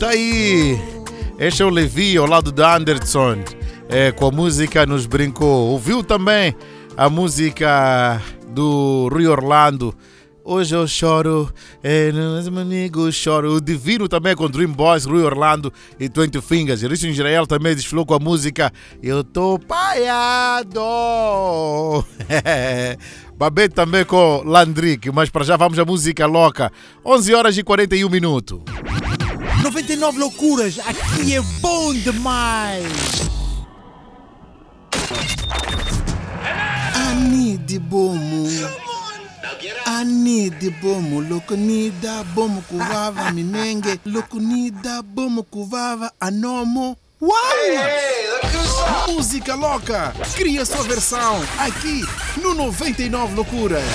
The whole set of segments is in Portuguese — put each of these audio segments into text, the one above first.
Tá aí. Este é o Levi ao lado da Anderson. Com a música Nos Brincou. Ouviu também a música do Rui Orlando. Hoje eu choro, meus amigos choram. O Divino também com Dream Boys, Rui Orlando e 20 Fingers. Richard Israel também desfilou com a música Eu Tô Paiado. Babete também com Landrick, mas para já vamos à música louca. 11 horas e 41 minutos. 99 loucuras, aqui é bom demais. Anide bomo. Anide bomo, lokunida bomo kuvava minenge, lokunida bomo kuvava anomo. Uau! Música louca! Cria sua versão aqui no 99 loucuras.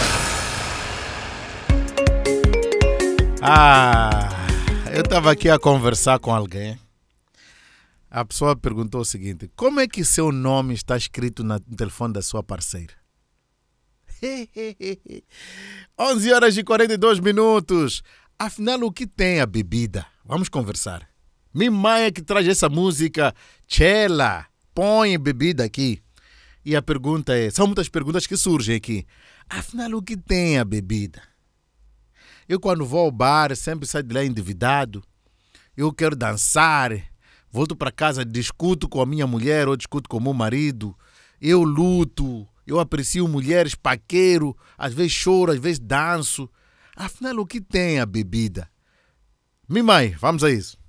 Eu estava aqui a conversar com alguém. A pessoa perguntou o seguinte: como é que seu nome está escrito no telefone da sua parceira? 11 horas e 42 minutos. Afinal, o que tem a bebida? Vamos conversar. Minha mãe é que traz essa música. Chela, põe bebida aqui. E a pergunta é, são muitas perguntas que surgem aqui. Afinal, o que tem a bebida? Eu quando vou ao bar, sempre saio de lá endividado. Eu quero dançar. Volto para casa, discuto com a minha mulher ou discuto com o meu marido. Eu luto. Eu aprecio mulheres, paqueiro, às vezes choro, às vezes danço. Afinal, o que tem a bebida? Minha mãe, vamos a isso.